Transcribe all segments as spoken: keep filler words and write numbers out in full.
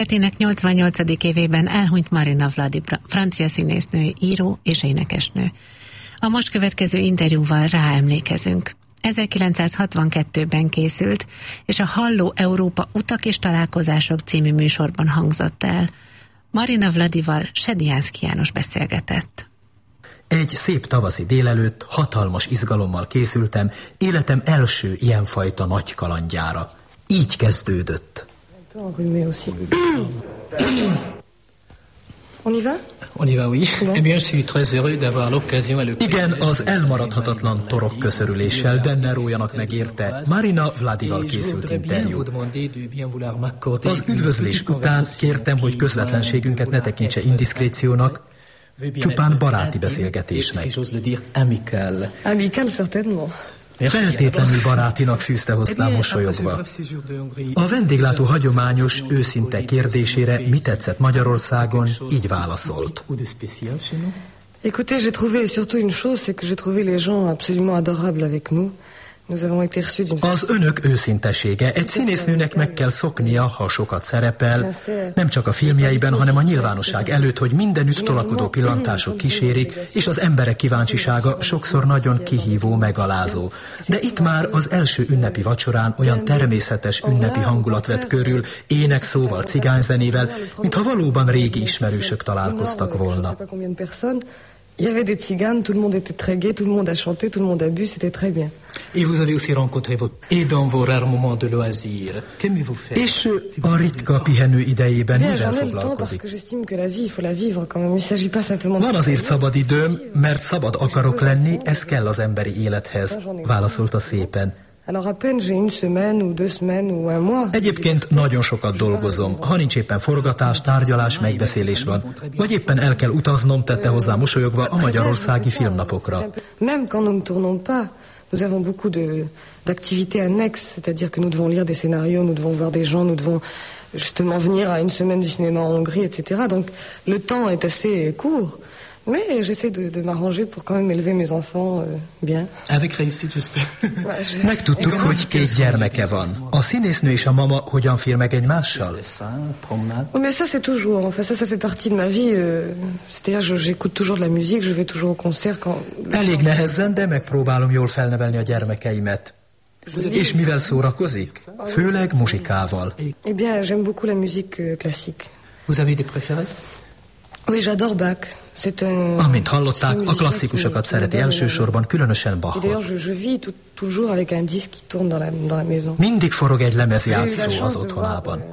Életének nyolcvannyolcadik évében elhunyt Marina Vladi, francia színésznő, író és énekesnő. A most következő interjúval ráemlékezünk. ezerkilencszázhatvankettőben készült, és a Halló Európa utak és találkozások című műsorban hangzott el. Marina Vladival Sediánszky János beszélgetett. Egy szép tavaszi délelőtt hatalmas izgalommal készültem életem első ilyenfajta nagy kalandjára. Így kezdődött. On y va? On y va, oui. Eh bien, je suis très heureux d'avoir l'occasion et le Igen, az elmaradhatatlan torok köszörüléssel Dennerójának megérte Marina Vladival készült interjú. Az üdvözlés után kértem, hogy közvetlenségünket ne tekintse indiszkréciónak, csupán baráti beszélgetésnek. Amical, certainement. Feltétlenül barátinak fűzte hozzám mosolyogva. A vendéglátó hagyományos, őszinte kérdésére, mi tetszett Magyarországon, így válaszolt. Écoutez, j'ai trouvé surtout une chose, c'est que j'ai trouvé les gens absolument adorables avec nous. Az önök őszintesége. Egy színésznőnek meg kell szoknia, ha sokat szerepel, nem csak a filmjeiben, hanem a nyilvánosság előtt, hogy mindenütt tolakodó pillantások kísérik, és az emberek kíváncsisága sokszor nagyon kihívó, megalázó. De itt már az első ünnepi vacsorán olyan természetes ünnepi hangulat vett körül, énekszóval, cigányzenével, mintha valóban régi ismerősök találkoztak volna. Il y avait des tziganes, tout le monde était très gai, tout le monde a chanté, tout le monde a bu, c'était très bien. Et vous avez aussi rencontré votre... Et dans vos rares moments de loisir, qu'aimez-vous faire? És a ritka pihenő idejében mivel foglalkozik? Van azért szabad időm, mert szabad akarok lenni, ez kell az emberi élethez, válaszolta szépen. Egyébként nagyon sokat dolgozom. Ha nincs éppen forgatás, tárgyalás, megbeszélés van, vagy éppen el kell utaznom, tette hozzá mosolyogva a magyarországi filmnapokra. Nous avons beaucoup de, d'activités annexes, c'est-à-dire que nous devons lire des scénarios, nous devons voir des gens, nous devons justement venir à une semaine du cinéma en Hongrie, et cetera. Donc le temps est assez court. Mais j'essaie de, de m'arranger pour quand même élever mes enfants euh, bien. Avec réussite, j'espère. Megtudtuk, hogy két gyermeke van. A színésznő és a mama hogyan fér meg egymással? Oui, mais ça c'est toujours. Enfin, ça, ça fait partie de ma vie. Euh, c'est-à-dire, je, j'écoute toujours de la musique, je vais toujours au concert quand. Elég nehezen, de megpróbálom jól felnevelni a gyermekeimet. És mivel szórakozik? Főleg muzsikával. Eh bien, j'aime beaucoup la musique classique. Vous avez des préférés? Oui, j'adore Bach. Amint hallották, a klasszikusokat szereti elsősorban, különösen Bachot. Mindig forog egy lemezjátszó az otthonában.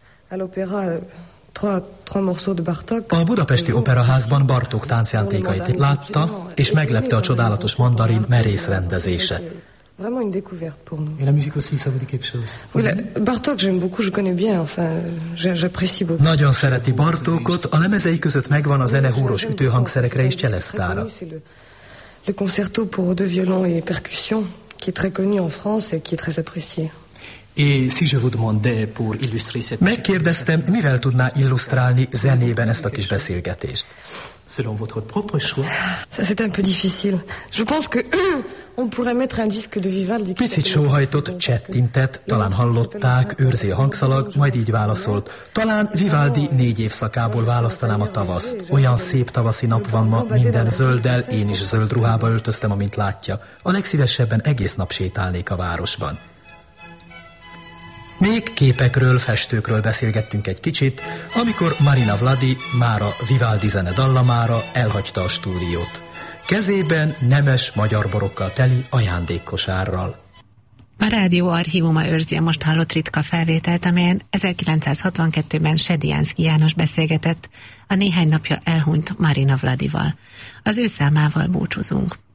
A budapesti operaházban Bartók táncjátékait látta, és meglepte a csodálatos mandarin merész rendezése. Vraiment une découverte pour nous. Et la musique aussi, ça vous dit quelque chose? Oui, la, Bartók, j'aime beaucoup, je connais bien, enfin, j'apprécie beaucoup. Nagyon szereti Bartókot, a lemezei között megvan a zene húros ütőhangszerekre és cselesztára. Le concerto pour deux violons et percussions, qui est très connu en France et qui est très apprécié. Et si je vous demandais pour illustrer cette... Megkérdeztem, mivel tudná illusztrálni zenében ezt a kis beszélgetést. Selon votre propre choix. Ça, c'est un peu difficile. Je pense que on pourrait mettre un disque de Vivaldi. Picit sóhajtott, csettintett, talán hallották, őrzi a hangszalag, majd így válaszolt. Talán Vivaldi négy évszakából választanám a tavaszt. Olyan szép tavaszi nap van ma, minden zölddel, én is zöld ruhába öltöztem, amint látja. A legszívesebben egész nap sétálnék a városban. Még képekről, festőkről beszélgettünk egy kicsit, amikor Marina Vladi már a Vivaldi zene dallamára elhagyta a stúdiót. Kezében nemes magyar borokkal teli ajándékkosárral. A rádió archívuma őrzi a most hallott ritka felvételt, amelyen ezerkilencszázhatvankettőben Sediánszky János beszélgetett a néhány napja elhunyt Marina Vladival. Az ő számával búcsúzunk.